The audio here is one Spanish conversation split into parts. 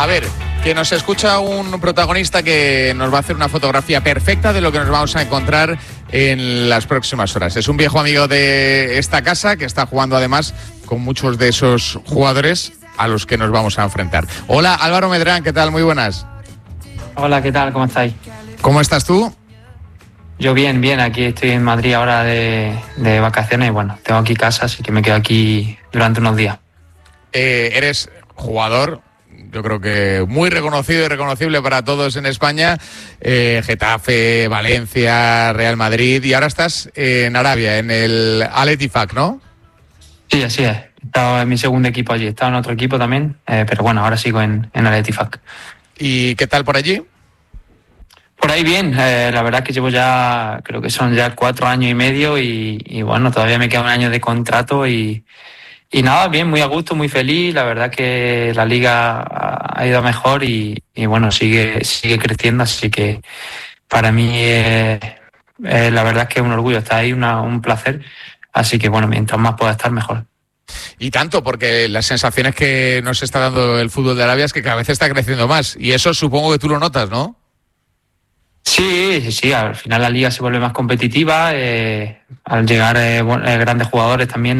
A ver, que nos escucha un protagonista que nos va a hacer una fotografía perfecta de lo que nos vamos a encontrar en las próximas horas. Es un viejo amigo de esta casa que está jugando además con muchos de esos jugadores a los que nos vamos a enfrentar. Hola, Álvaro Medrán, ¿qué tal? Muy buenas. Hola, ¿qué tal? ¿Cómo estáis? ¿Cómo estás tú? Yo bien, aquí estoy en Madrid ahora de vacaciones y bueno, tengo aquí casa, así que me quedo aquí durante unos días. Eres jugador, yo creo que muy reconocido y reconocible para todos en España, Getafe, Valencia, Real Madrid, y ahora estás en Arabia, en el Al Ettifaq, ¿no? Sí, así es. He estado en mi segundo equipo allí, he estado en otro equipo también, pero bueno, ahora sigo en Al Ettifaq. ¿Y qué tal por allí? Por ahí bien, la verdad que llevo ya, creo que son ya 4 años y medio y bueno, todavía me queda un año de contrato y nada, bien, muy a gusto, muy feliz. La verdad que la liga ha ido mejor y bueno, sigue creciendo, así que para mí la verdad es que es un orgullo estar ahí, un placer. Así que bueno, mientras más pueda estar, mejor. Y tanto, porque las sensaciones que nos está dando el fútbol de Arabia es que cada vez está creciendo más. Y eso supongo que tú lo notas, ¿no? Sí, al final la liga se vuelve más competitiva, al llegar grandes jugadores también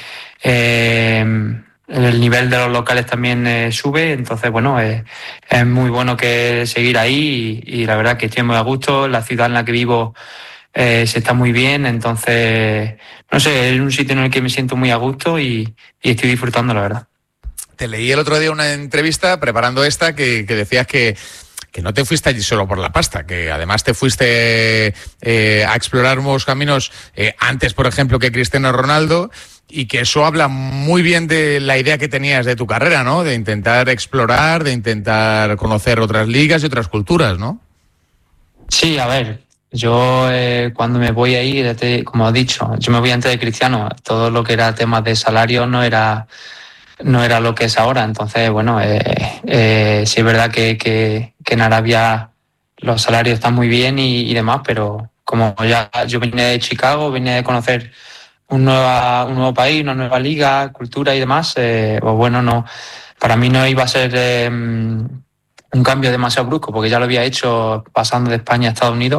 el nivel de los locales también sube, entonces bueno, es muy bueno que seguir ahí y la verdad que estoy muy a gusto, la ciudad en la que vivo se está muy bien, entonces no sé, es un sitio en el que me siento muy a gusto y estoy disfrutando, la verdad. Te leí el otro día una entrevista preparando esta que decías que no te fuiste allí solo por la pasta, que además te fuiste a explorar nuevos caminos antes, por ejemplo, que Cristiano Ronaldo, y que eso habla muy bien de la idea que tenías de tu carrera, ¿no? De intentar explorar, de intentar conocer otras ligas y otras culturas, ¿no? Sí, a ver, yo cuando me voy ahí, como he dicho, yo me voy antes de Cristiano, todo lo que era temas de salario no era lo que es ahora. Entonces, bueno, sí es verdad que en Arabia los salarios están muy bien y demás, pero como ya yo vine de Chicago, vine de conocer un nuevo país, una nueva liga, cultura y demás, pues bueno, no, para mí no iba a ser un cambio demasiado brusco, porque ya lo había hecho pasando de España a Estados Unidos.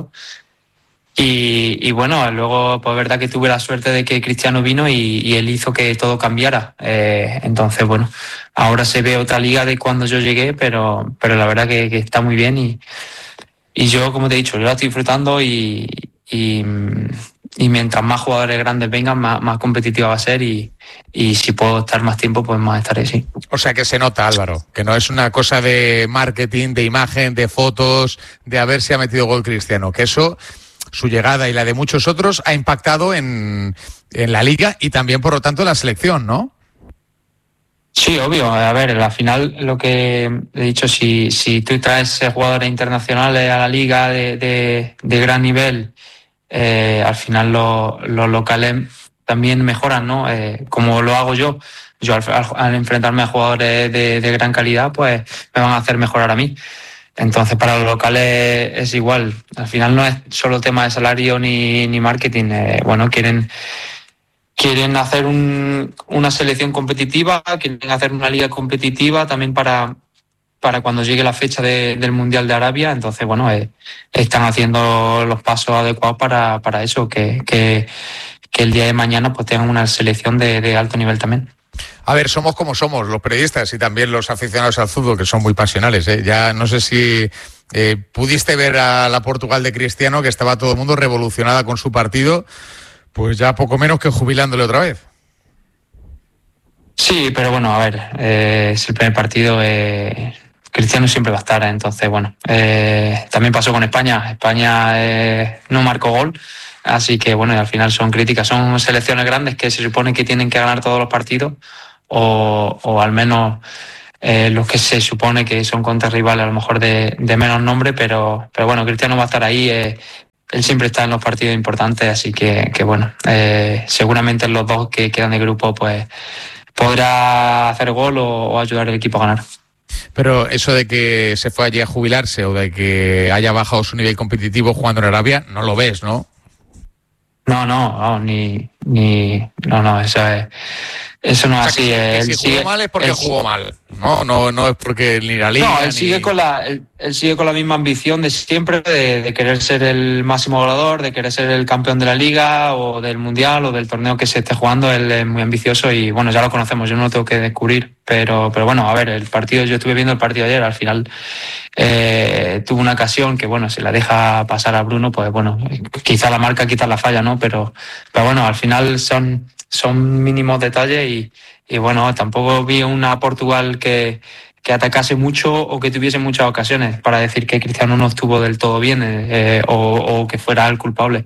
Y bueno, luego pues es verdad que tuve la suerte de que Cristiano vino y él hizo que todo cambiara. Entonces, bueno, ahora se ve otra liga de cuando yo llegué, pero la verdad que está muy bien y yo, como te he dicho, yo la estoy disfrutando y mientras más jugadores grandes vengan, más competitiva va a ser y si puedo estar más tiempo, pues más estaré, sí. O sea que se nota, Álvaro, que no es una cosa de marketing, de imagen, de fotos, de a ver si ha metido gol Cristiano, que eso, su llegada y la de muchos otros, ha impactado en la liga y también, por lo tanto, en la selección, ¿no? Sí, obvio. A ver, al final lo que he dicho, si tú traes jugadores internacionales a la liga de gran nivel, al final los locales también mejoran, ¿no? Como lo hago yo. Yo al enfrentarme a jugadores de gran calidad, pues me van a hacer mejorar a mí. Entonces, para los locales es igual. Al final no es solo tema de salario ni marketing. Bueno, quieren hacer una selección competitiva, quieren hacer una liga competitiva también para cuando llegue la fecha del Mundial de Arabia. Entonces, bueno, están haciendo los pasos adecuados para eso, que el día de mañana pues tengan una selección de alto nivel también. A ver, somos como somos los periodistas y también los aficionados al fútbol, que son muy pasionales, ¿eh? Ya no sé si pudiste ver a la Portugal de Cristiano, que estaba todo el mundo revolucionada con su partido, pues ya poco menos que jubilándole otra vez. Sí, pero bueno, a ver, es el primer partido, Cristiano siempre va a estar, entonces bueno, también pasó con España. España no marcó gol, así que bueno, y al final son críticas, son selecciones grandes que se supone que tienen que ganar todos los partidos o al menos los que se supone que son contra rivales a lo mejor de menos nombre, pero bueno, Cristiano va a estar ahí, él siempre está en los partidos importantes, así que bueno, seguramente en los dos que quedan de grupo pues podrá hacer gol o ayudar al equipo a ganar. Pero eso de que se fue allí a jubilarse o de que haya bajado su nivel competitivo jugando en Arabia, no lo ves, ¿no? No, eso es. Eso no es O sea, así. que si jugó mal es porque jugó mal. No es porque ni la liga. No, él sigue con la misma ambición de siempre, de querer ser el máximo goleador, de querer ser el campeón de la liga o del mundial o del torneo que se esté jugando. Él es muy ambicioso y bueno, ya lo conocemos, yo no lo tengo que descubrir. Pero bueno, a ver, yo estuve viendo el partido ayer, al final tuvo una ocasión que bueno, si la deja pasar a Bruno, pues bueno, quizá la marca, quizá la falla, ¿no? Pero bueno, al final son mínimos detalles y bueno, tampoco vi una Portugal que atacase mucho o que tuviese muchas ocasiones para decir que Cristiano no estuvo del todo bien o que fuera el culpable.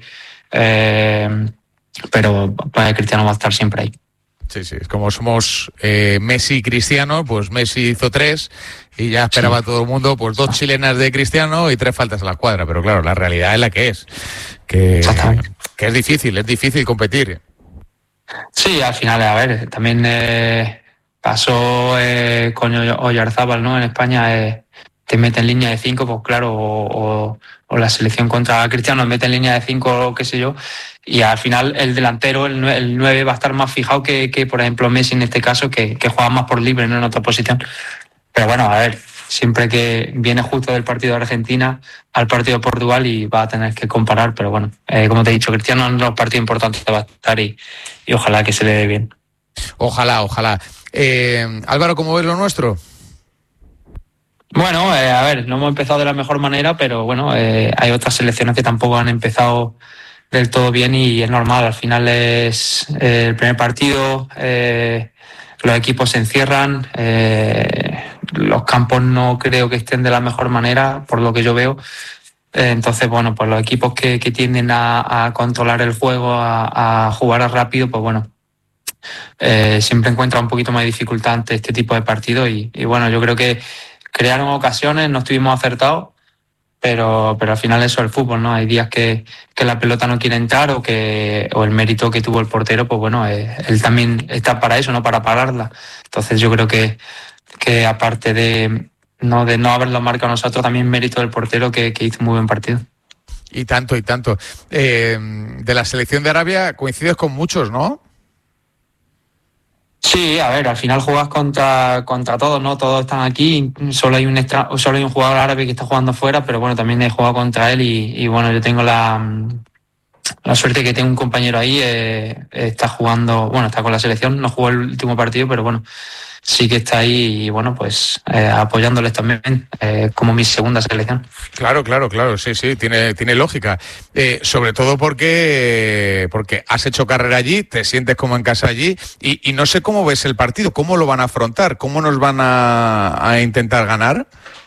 Pero Cristiano va a estar siempre ahí. Sí, como somos Messi y Cristiano, pues Messi hizo 3 y ya esperaba todo el mundo pues 2 chilenas de Cristiano y 3 faltas a la cuadra, pero claro, la realidad es la que es, que es difícil competir. Sí, al final, a ver, también pasó con Oyarzábal, ¿no? En España te mete en línea de 5, pues claro, o la selección contra Cristiano mete en línea de 5 o qué sé yo, y al final el delantero, el 9, va a estar más fijado que por ejemplo Messi en este caso, que juega más por libre, no en otra posición. Pero bueno, a ver, siempre que viene justo del partido de Argentina al partido de Portugal y va a tener que comparar, pero bueno, como te he dicho, Cristiano en los partidos importantes va a estar y ojalá que se le dé bien. Ojalá. Álvaro, ¿cómo ves lo nuestro? Bueno, a ver, no hemos empezado de la mejor manera, pero bueno, hay otras selecciones que tampoco han empezado del todo bien y es normal. Al final es el primer partido, los equipos se encierran, los campos no creo que estén de la mejor manera, por lo que yo veo. Entonces, bueno, pues los equipos que tienden a controlar el juego, a jugar rápido, pues bueno, siempre encuentran un poquito más de dificultad ante este tipo de partidos y bueno, yo creo que crearon ocasiones, no estuvimos acertados, pero al final eso es el fútbol, ¿no? Hay días que la pelota no quiere entrar o el mérito que tuvo el portero, pues bueno, él también está para eso, no para pararla. Entonces yo creo que aparte de no haberlo marcado nosotros, también mérito del portero que hizo un muy buen partido. Y tanto. De la selección de Arabia coincides con muchos, ¿no? Sí, a ver, al final juegas contra todos, ¿no? Todos están aquí, solo hay un jugador árabe que está jugando fuera, pero bueno, también he jugado contra él y bueno, yo tengo la suerte que tengo un compañero ahí, está jugando, bueno, está con la selección, no jugó el último partido, pero bueno, sí que está ahí y bueno, pues apoyándoles también, como mi segunda selección. Claro, sí, tiene lógica. Sobre todo porque has hecho carrera allí, te sientes como en casa allí y no sé cómo ves el partido, cómo lo van a afrontar, cómo nos van a intentar ganar.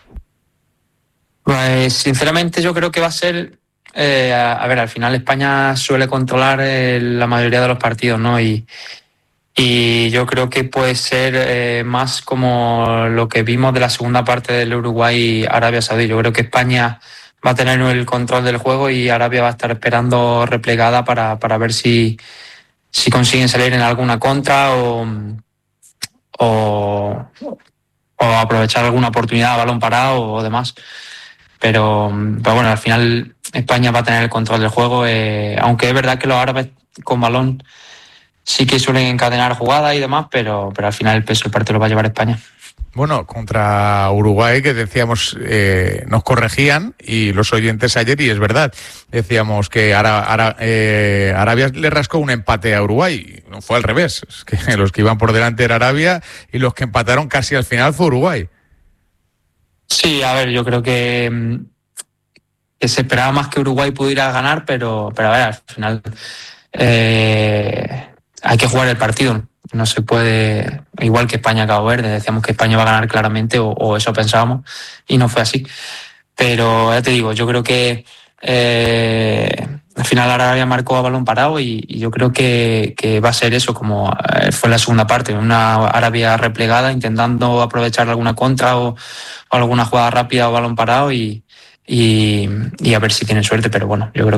Pues sinceramente yo creo que va a ser, a ver, al final España suele controlar la mayoría de los partidos, ¿no? Y yo creo que puede ser más como lo que vimos de la segunda parte del Uruguay-Arabia Saudí. Yo creo que España va a tener el control del juego y Arabia va a estar esperando replegada para ver si consiguen salir en alguna contra o aprovechar alguna oportunidad a balón parado o demás. Pero bueno, al final España va a tener el control del juego, aunque es verdad que los árabes con balón sí que suelen encadenar jugadas y demás, pero al final el peso del partido lo va a llevar España. Bueno, contra Uruguay, que decíamos, nos corregían, y los oyentes ayer, y es verdad, decíamos que Arabia le rascó un empate a Uruguay, no fue al revés, es que los que iban por delante era Arabia y los que empataron casi al final fue Uruguay. Sí, a ver, yo creo que se esperaba más que Uruguay pudiera ganar, pero a ver, al final hay que jugar el partido. No se puede, igual que España-Cabo Verde, decíamos que España va a ganar claramente, o eso pensábamos, y no fue así. Pero ya te digo, yo creo que al final Arabia marcó a balón parado y yo creo que va a ser eso, como fue la segunda parte, una Arabia replegada intentando aprovechar alguna contra o alguna jugada rápida o balón parado y a ver si tienen suerte, pero bueno, yo creo